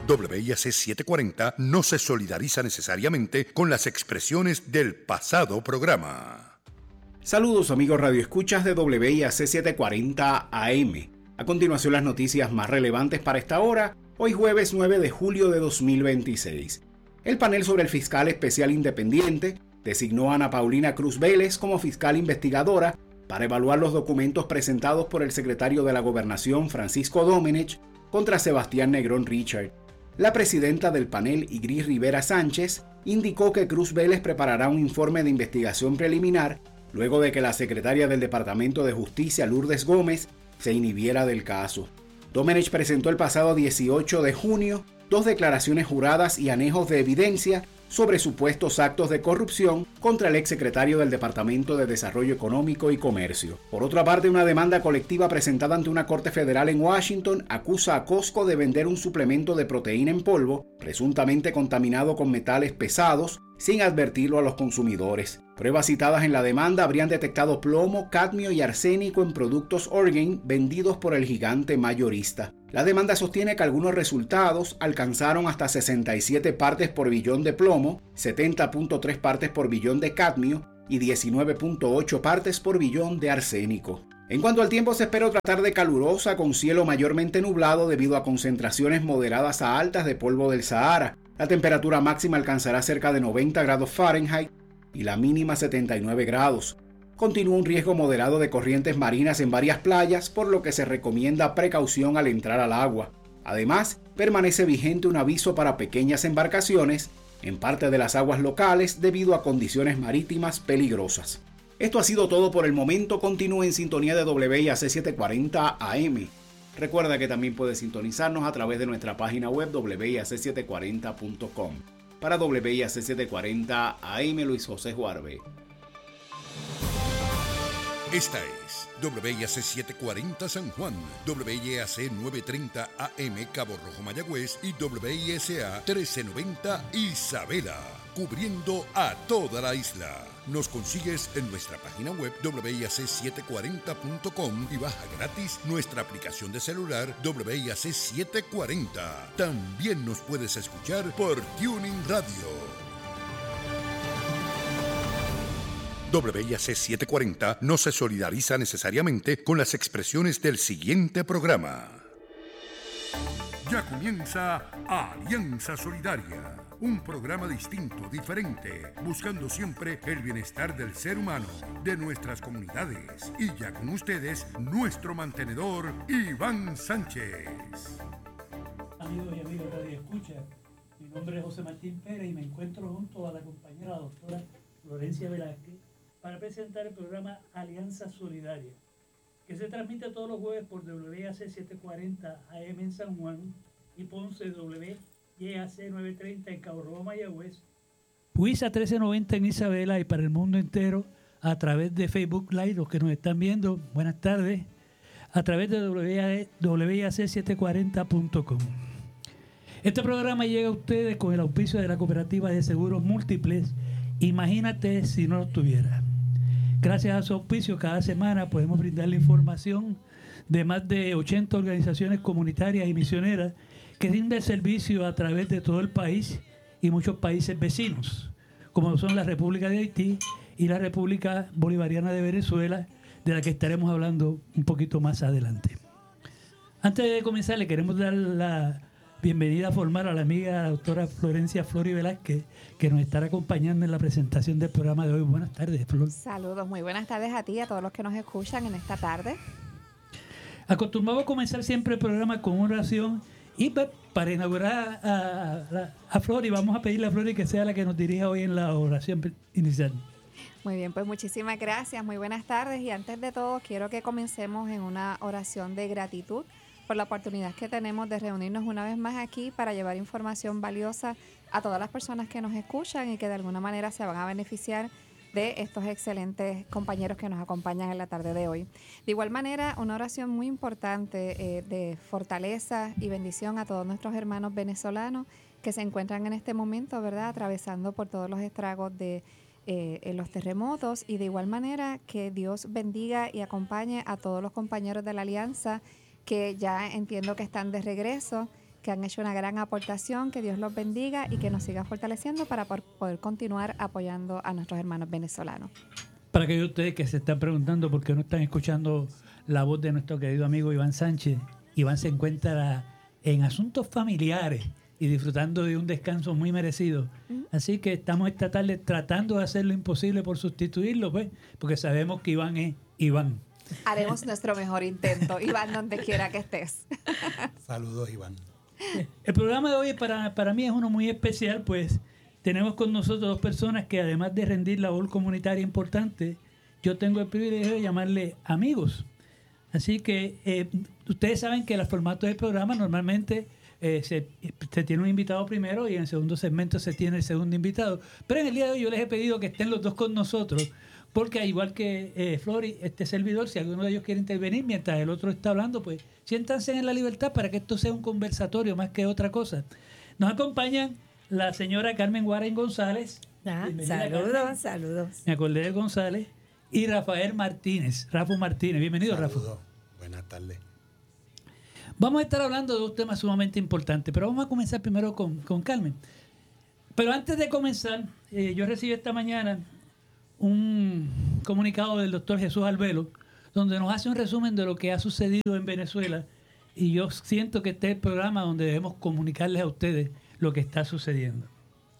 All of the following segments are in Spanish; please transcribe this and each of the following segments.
WIAC 740 no se solidariza necesariamente con las expresiones del pasado programa. Saludos amigos radioescuchas de WIAC 740 AM. A continuación las noticias más relevantes para esta hora, hoy jueves 9 de julio de 2026. El panel sobre el fiscal especial independiente designó a Ana Paulina Cruz Vélez como fiscal investigadora para evaluar los documentos presentados por el secretario de la Gobernación Francisco Domenech contra Sebastián Negrón Richard. La presidenta del panel, Igris Rivera Sánchez, indicó que Cruz Vélez preparará un informe de investigación preliminar luego de que la secretaria del Departamento de Justicia, Lourdes Gómez, se inhibiera del caso. Domenech presentó el pasado 18 de junio 2 declaraciones juradas y anejos de evidencia sobre supuestos actos de corrupción contra el exsecretario del Departamento de Desarrollo Económico y Comercio. Por otra parte, una demanda colectiva presentada ante una corte federal en Washington acusa a Costco de vender un suplemento de proteína en polvo, presuntamente contaminado con metales pesados, sin advertirlo a los consumidores. Pruebas citadas en la demanda habrían detectado plomo, cadmio y arsénico en productos Orgain vendidos por el gigante mayorista. La demanda sostiene que algunos resultados alcanzaron hasta 67 partes por billón de plomo, 70.3 partes por billón de cadmio y 19.8 partes por billón de arsénico. En cuanto al tiempo, se espera otra tarde calurosa con cielo mayormente nublado debido a concentraciones moderadas a altas de polvo del Sahara. La temperatura máxima alcanzará cerca de 90 grados Fahrenheit y la mínima 79 grados. Continúa un riesgo moderado de corrientes marinas en varias playas, por lo que se recomienda precaución al entrar al agua. Además, permanece vigente un aviso para pequeñas embarcaciones en parte de las aguas locales debido a condiciones marítimas peligrosas. Esto ha sido todo por el momento. Continúe en sintonía de WIAC 740 AM. Recuerda que también puedes sintonizarnos a través de nuestra página web wiac740.com. Para WIAC 740 AM, Luis José Juarbe. Esta es WIAC 740 San Juan, WIAC 930 AM Cabo Rojo Mayagüez y WISA 1390 Isabela, cubriendo a toda la isla. Nos consigues en nuestra página web wiac740.com y baja gratis nuestra aplicación de celular WIAC 740. También nos puedes escuchar por Tuning Radio. WIAC 740 no se solidariza necesariamente con las expresiones del siguiente programa. Ya comienza Alianza Solidaria, un programa distinto, diferente, buscando siempre el bienestar del ser humano, de nuestras comunidades. Y ya con ustedes, nuestro mantenedor, Iván Sánchez. Amigos y amigas de Radio Escucha, mi nombre es José Martín Pérez y me encuentro junto a la compañera doctora Florencia Velázquez para presentar el programa Alianza Solidaria, que se transmite todos los jueves por WIAC 740 AM en San Juan y Ponce WIAC 930 en Cabo Rojo, Mayagüez, WISA 1390 en Isabela y para el mundo entero a través de Facebook Live, los que nos están viendo, buenas tardes, a través de WIAC740.com. Este programa llega a ustedes con el auspicio de la Cooperativa de Seguros Múltiples. Imagínate si no lo tuviera. Gracias a su auspicio, cada semana podemos brindarle información de más de 80 organizaciones comunitarias y misioneras que rinden servicio a través de todo el país y muchos países vecinos, como son la República de Haití y la República Bolivariana de Venezuela, de la que estaremos hablando un poquito más adelante. Antes de comenzar, le queremos dar la bienvenida formal a la amiga doctora Florencia Flori Velázquez, que nos estará acompañando en la presentación del programa de hoy. Buenas tardes, Flor. Saludos, muy buenas tardes a ti y a todos los que nos escuchan en esta tarde. Acostumbramos a comenzar siempre el programa con una oración y para inaugurar a Flori, vamos a pedirle a Flori que sea la que nos dirija hoy en la oración inicial. Muy bien, pues muchísimas gracias, muy buenas tardes y antes de todo quiero que comencemos en una oración de gratitud por la oportunidad que tenemos de reunirnos una vez más aquí para llevar información valiosa a todas las personas que nos escuchan y que de alguna manera se van a beneficiar de estos excelentes compañeros que nos acompañan en la tarde de hoy. De igual manera, una oración muy importante de fortaleza y bendición a todos nuestros hermanos venezolanos que se encuentran en este momento, ¿verdad?, atravesando por todos los estragos de los terremotos, y de igual manera que Dios bendiga y acompañe a todos los compañeros de la Alianza que ya entiendo que están de regreso que han hecho una gran aportación. Que Dios los bendiga y que nos siga fortaleciendo para poder continuar apoyando a nuestros hermanos venezolanos. Para aquellos de ustedes que se están preguntando por qué no están escuchando la voz de nuestro querido amigo Iván Sánchez, Iván se encuentra en asuntos familiares y disfrutando de un descanso muy merecido. Así que estamos esta tarde tratando de hacer lo imposible por sustituirlo, pues, porque sabemos que Iván es Iván. Haremos nuestro mejor intento, Iván, donde quiera que estés. Saludos, Iván. El programa de hoy para mí es uno muy especial, pues tenemos con nosotros dos personas que, además de rendir labor comunitaria importante, yo tengo el privilegio de llamarle amigos. Así que ustedes saben que el formato del programa normalmente se tiene un invitado primero y en el segundo segmento se tiene el segundo invitado. Pero en el día de hoy yo les he pedido que estén los dos con nosotros, porque al igual que Flori, este servidor, si alguno de ellos quiere intervenir mientras el otro está hablando, pues siéntanse en la libertad para que esto sea un conversatorio más que otra cosa. Nos acompañan la señora Carmen Guarén González. Saludos, saludos. Me acordé de González. Y Rafael Martínez. Rafa Martínez. Bienvenido, Rafa. Buenas tardes. Vamos a estar hablando de dos temas sumamente importantes, pero vamos a comenzar primero con Carmen. Pero antes de comenzar, yo recibí esta mañana un comunicado del doctor Jesús Albelo, donde nos hace un resumen de lo que ha sucedido en Venezuela, y yo siento que este es el programa donde debemos comunicarles a ustedes lo que está sucediendo.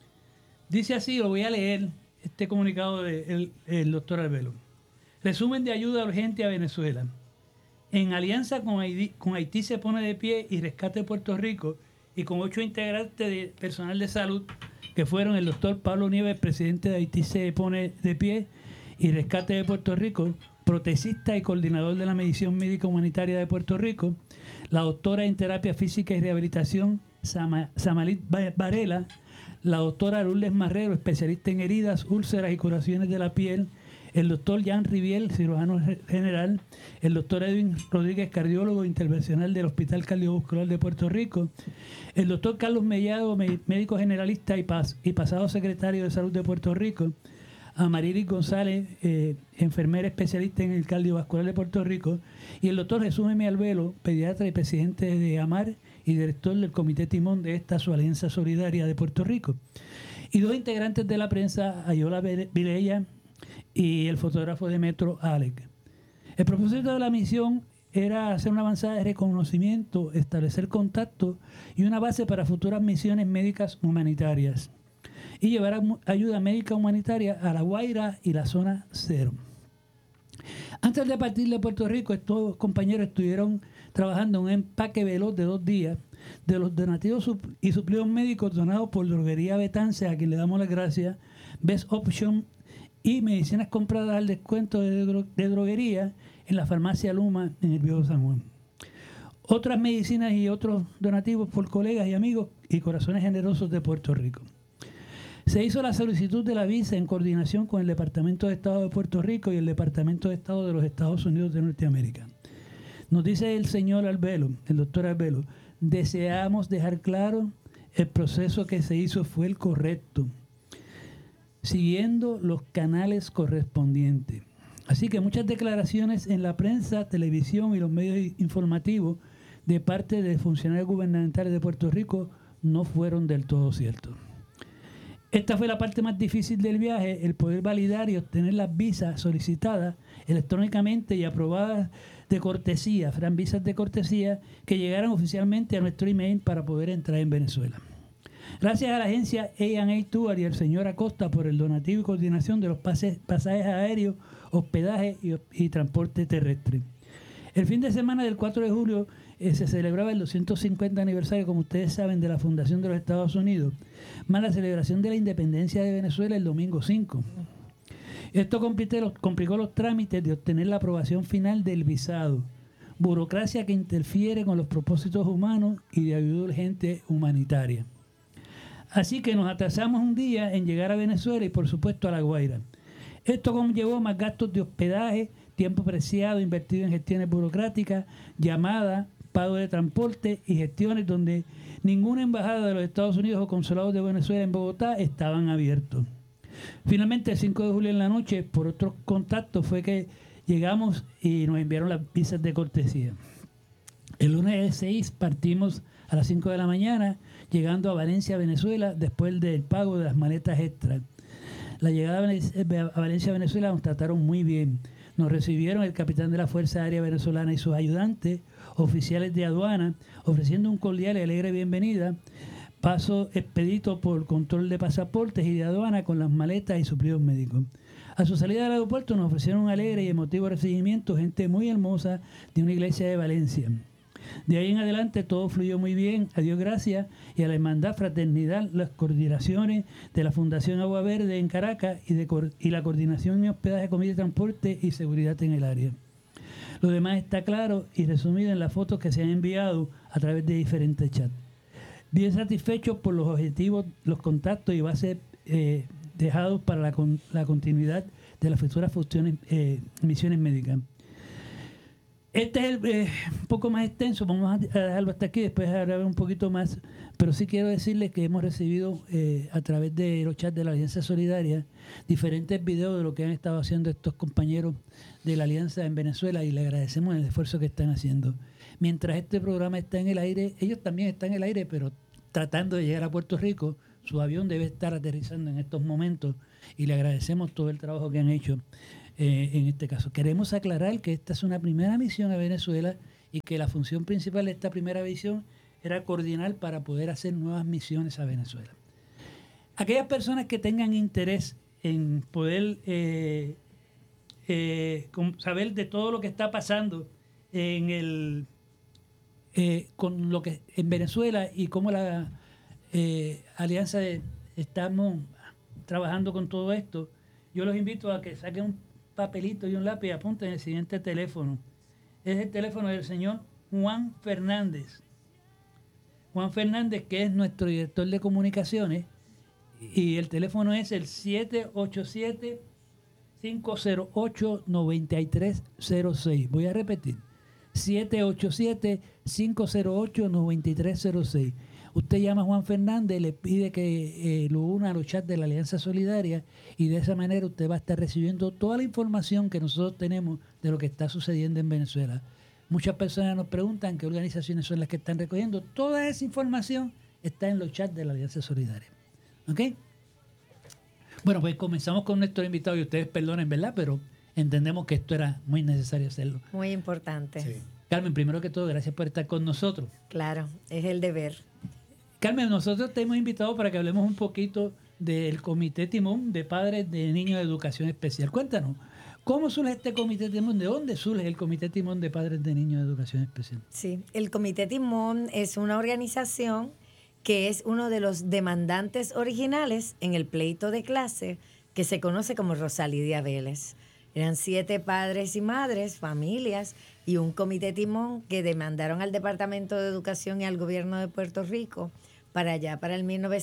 Dice así, lo voy a leer, este comunicado del doctor Albelo. Resumen de ayuda urgente a Venezuela. En alianza con Haití se pone de pie y rescate Puerto Rico, y con 8 integrantes de personal de salud, que fueron el doctor Pablo Nieves, presidente de Haití se pone de pie y rescate de Puerto Rico, protecista y coordinador de la medición médica humanitaria de Puerto Rico, la doctora en terapia física y rehabilitación Samalit Varela, la doctora Lourdes Marrero, especialista en heridas, úlceras y curaciones de la piel, el doctor Jan Riviel, cirujano general, el doctor Edwin Rodríguez, cardiólogo intervencional del Hospital Cardiovascular de Puerto Rico, el doctor Carlos Mellado, médico generalista y pasado secretario de Salud de Puerto Rico, Amarilis González, enfermera especialista en el cardiovascular de Puerto Rico, y el doctor Jesús M. Albelo, pediatra y presidente de AMAR y director del Comité Timón de esta su Alianza Solidaria de Puerto Rico, y 2 integrantes de la prensa, Ayola Vilella y el fotógrafo de Metro, Alec. El propósito de la misión era hacer una avanzada de reconocimiento, establecer contacto y una base para futuras misiones médicas humanitarias, y llevar ayuda médica humanitaria a La Guaira y la zona cero. Antes de partir de Puerto Rico, estos compañeros estuvieron trabajando en un empaque veloz de 2 días de los donativos y suplidos médicos donados por Droguería Betance, a quien le damos las gracias, Best Option, y medicinas compradas al descuento de droguería en la farmacia Luma en el Viejo San Juan. Otras medicinas y otros donativos por colegas y amigos y corazones generosos de Puerto Rico. Se hizo la solicitud de la visa en coordinación con el Departamento de Estado de Puerto Rico y el Departamento de Estado de los Estados Unidos de Norteamérica. Nos dice el señor Albelo, el doctor Albelo, deseamos dejar claro el proceso que se hizo fue el correcto, siguiendo los canales correspondientes. Así que muchas declaraciones en la prensa, televisión y los medios informativos de parte de funcionarios gubernamentales de Puerto Rico no fueron del todo ciertos. Esta fue la parte más difícil del viaje, el poder validar y obtener las visas solicitadas electrónicamente y aprobadas de cortesía, serán visas de cortesía que llegaran oficialmente a nuestro email para poder entrar en Venezuela. Gracias a la agencia A&A Tour y al señor Acosta por el donativo y coordinación de los pasajes aéreos, hospedaje y transporte terrestre. El fin de semana del 4 de julio se celebraba el 250 aniversario, como ustedes saben, de la fundación de los Estados Unidos, más la celebración de la independencia de Venezuela el domingo 5. Esto complicó los trámites de obtener la aprobación final del visado, burocracia que interfiere con los propósitos humanos y de ayuda urgente humanitaria. Así que nos atrasamos un día en llegar a Venezuela y por supuesto a La Guaira. Esto conllevó más gastos de hospedaje, tiempo preciado invertido en gestiones burocráticas, llamadas, pago de transporte y gestiones donde ninguna embajada de los Estados Unidos o consulados de Venezuela en Bogotá estaban abiertos. Finalmente, el 5 de julio en la noche, por otros contactos, fue que llegamos y nos enviaron las visas de cortesía. El lunes 6 partimos a las 5 de la mañana, llegando a Valencia, Venezuela, después del pago de las maletas extras. La llegada a Valencia, Venezuela, nos trataron muy bien. Nos recibieron el capitán de la Fuerza Aérea Venezolana y sus ayudantes, oficiales de aduana, ofreciendo un cordial y alegre bienvenida. Paso expedito por control de pasaportes y de aduana con las maletas y suplidos médicos. A su salida del aeropuerto nos ofrecieron un alegre y emotivo recibimiento, gente muy hermosa de una iglesia de Valencia. De ahí en adelante todo fluyó muy bien, a Dios gracias, y a la Hermandad Fraternidad, las coordinaciones de la Fundación Agua Verde en Caracas y la coordinación en hospedaje, comida, transporte y seguridad en el área. Lo demás está claro y resumido en las fotos que se han enviado a través de diferentes chats. Bien satisfechos por los objetivos, los contactos y bases dejados para la continuidad de las futuras misiones médicas. Este es un poco más extenso, vamos a dejarlo hasta aquí, después hablar un poquito más, pero sí quiero decirles que hemos recibido a través de los chats de la Alianza Solidaria diferentes videos de lo que han estado haciendo estos compañeros de la Alianza en Venezuela y le agradecemos el esfuerzo que están haciendo. Mientras este programa está en el aire, ellos también están en el aire, pero tratando de llegar a Puerto Rico, su avión debe estar aterrizando en estos momentos y le agradecemos todo el trabajo que han hecho. En este caso, queremos aclarar que esta es una primera misión a Venezuela y que la función principal de esta primera misión era coordinar para poder hacer nuevas misiones a Venezuela. Aquellas personas que tengan interés en poder saber de todo lo que está pasando con lo que en Venezuela y cómo la Alianza estamos trabajando con todo esto, yo los invito a que saquen un papelito y un lápiz y apunten el siguiente teléfono. Es el teléfono del señor Juan Fernández. Juan Fernández, que es nuestro director de comunicaciones, y el teléfono es el 787-508-9306. Voy a repetir, 787-508-9306. Usted llama a Juan Fernández, le pide que lo una a los chats de la Alianza Solidaria y de esa manera usted va a estar recibiendo toda la información que nosotros tenemos de lo que está sucediendo en Venezuela. Muchas personas nos preguntan qué organizaciones son las que están recogiendo. Toda esa información está en los chats de la Alianza Solidaria. ¿Ok? Bueno, pues comenzamos con nuestro invitado y ustedes perdonen, ¿verdad? Pero entendemos que esto era muy necesario hacerlo. Muy importante. Sí. Carmen, primero que todo, gracias por estar con nosotros. Claro, es el deber. Carmen, nosotros te hemos invitado para que hablemos un poquito del Comité Timón de Padres de Niños de Educación Especial. Cuéntanos, ¿cómo surge este Comité Timón? ¿De dónde surge el Comité Timón de Padres de Niños de Educación Especial? Sí, el Comité Timón es una organización que es uno de los demandantes originales en el pleito de clase que se conoce como Rosalidia Vélez. Eran 7 padres y madres, familias y un comité timón que demandaron al Departamento de Educación y al gobierno de Puerto Rico para allá, para el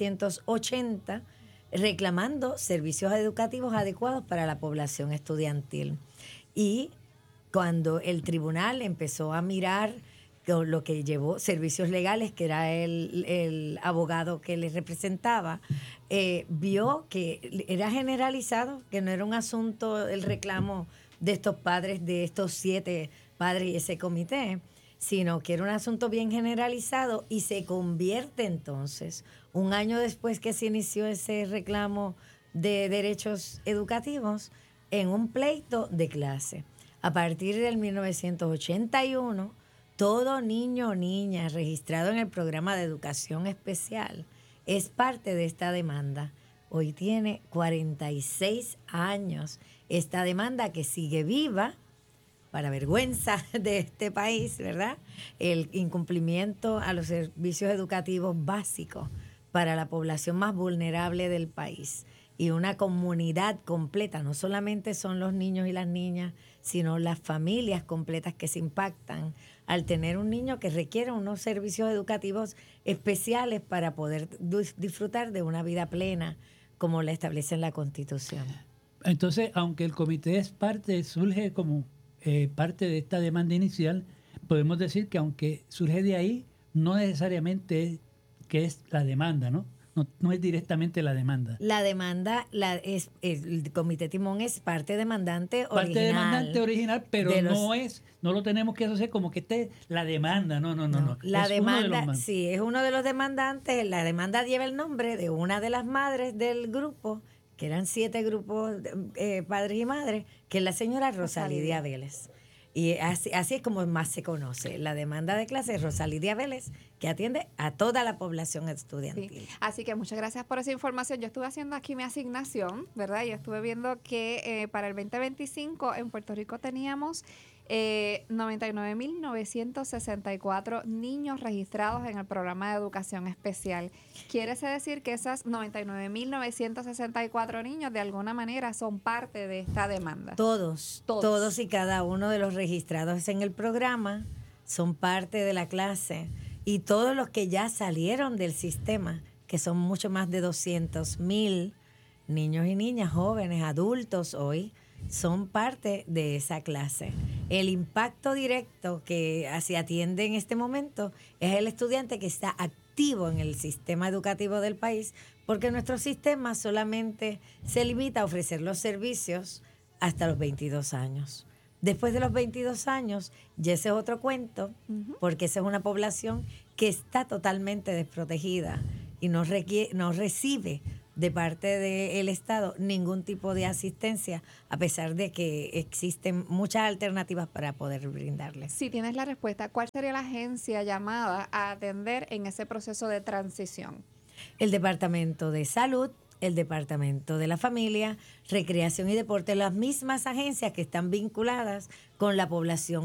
1980, reclamando servicios educativos adecuados para la población estudiantil. Y cuando el tribunal empezó a mirar lo que llevó servicios legales, que era el abogado que les representaba, vio que era generalizado, que no era un asunto el reclamo de estos padres, de estos 7 padres y ese comité, sino que era un asunto bien generalizado y se convierte entonces, un año después que se inició ese reclamo de derechos educativos, en un pleito de clase. A partir del 1981, todo niño o niña registrado en el programa de educación especial es parte de esta demanda. Hoy tiene 46 años esta demanda que sigue viva, para vergüenza de este país, ¿verdad? El incumplimiento a los servicios educativos básicos para la población más vulnerable del país. Y una comunidad completa, no solamente son los niños y las niñas, sino las familias completas que se impactan al tener un niño que requiere unos servicios educativos especiales para poder disfrutar de una vida plena, como la establece en la Constitución. Entonces, aunque el comité es surge como parte de esta demanda inicial, podemos decir que aunque surge de ahí, no necesariamente que es la demanda, ¿no? no es directamente la demanda. La demanda, el Comité Timón es parte demandante original. Parte demandante original, pero de los- no lo tenemos que hacer como que esté la demanda. No. La Es uno de los demanda, sí, es uno de los demandantes. La demanda lleva el nombre de una de las madres del grupo, que eran 7 grupos, padres y madres, que es la señora Rosalidia Vélez. Y así es como más se conoce. La demanda de clase es Rosalidia Vélez, que atiende a toda la población estudiantil. Sí. Así que muchas gracias por esa información. Yo estuve haciendo aquí mi asignación, ¿verdad? Y estuve viendo que para el 2025 en Puerto Rico teníamos 99.964 niños registrados en el programa de educación especial. Quiere decir que esas 99.964 niños de alguna manera son parte de esta demanda. Todos y cada uno de los registrados en el programa son parte de la clase, y todos los que ya salieron del sistema, que son mucho más de 200,000 niños y niñas, jóvenes, adultos hoy, son parte de esa clase. El impacto directo que se atiende en este momento es el estudiante que está activo en el sistema educativo del país, porque nuestro sistema solamente se limita a ofrecer los servicios hasta los 22 años. Después de los 22 años, ya ese es otro cuento, porque esa es una población que está totalmente desprotegida y no recibe de parte del Estado ningún tipo de asistencia, a pesar de que existen muchas alternativas para poder brindarles. Si tienes la respuesta, ¿cuál sería la agencia llamada a atender en ese proceso de transición? El Departamento de Salud, el Departamento de la Familia, Recreación y Deporte, las mismas agencias que están vinculadas con la población